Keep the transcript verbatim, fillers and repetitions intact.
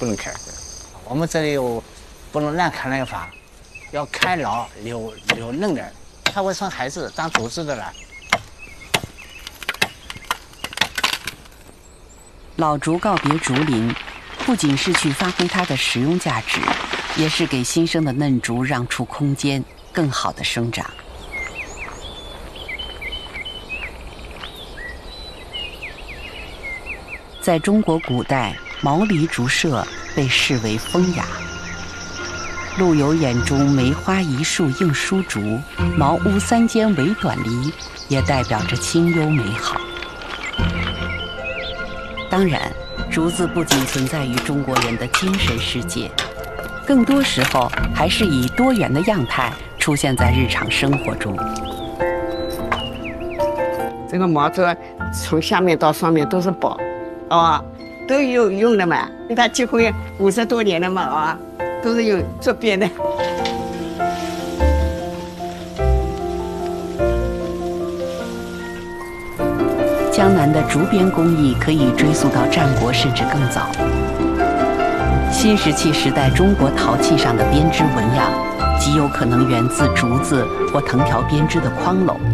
不能开。我们这里有不能乱砍那个法，要开老留留嫩点，它会生孩子当竹子的了。 老竹告别竹林，不仅是去发挥它的实用价值，也是给新生的嫩竹让出空间，更好的生长。在中国古代，毛梨竹社被视为风雅。陆游眼中梅花一树映疏竹，茅屋三间围短篱，也代表着清幽美好。当然，竹子不仅存在于中国人的精神世界，更多时候还是以多元的样态出现在日常生活中。 这个毛竹从下面到上面都是宝，啊，都有用的嘛。它结婚五十多年了嘛，啊，都是有做编的。 江南的竹编工艺可以追溯到战国甚至更早。新石器时代中国陶器上的编织纹样，极有可能源自竹子或藤条编织的框篓。